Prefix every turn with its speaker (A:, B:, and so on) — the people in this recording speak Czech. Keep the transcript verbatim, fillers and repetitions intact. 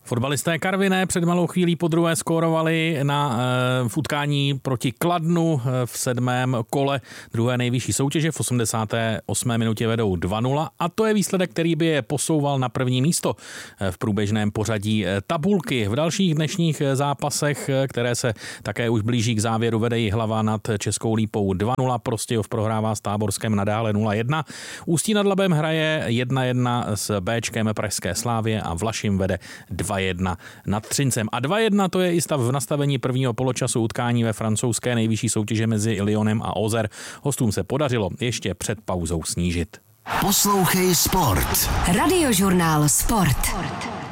A: Fotbalisté Karviné před malou chvílí podruhé skórovali na, v utkání proti Kladnu v sedmém kole druhé nejvyšší soutěže. V osmdesáté osmé minutě vedou dva nula a to je výsledek, který by je posouval na první místo v průběžném pořadí tabulky. V dalších dnešních zápasech, které se také už blíží k závěru, vede Jihlava nad Českou Lípou dva nula, Prostějov prohrává s Táborskem nadále nula jedna. Ústí nad Labem hraje jedna jedna s Béčkem Pražské Slávie a Vlašim vede dva jedna nad Třincem. A dva jedna to je i stav v nastavení prvního poločasu utkání ve francouzské nejvyšší soutěže mezi Lyonem a Auxerre. Hostům se podařilo ještě před pauzou snížit.
B: Poslouchej Sport.
C: Radiožurnál Sport.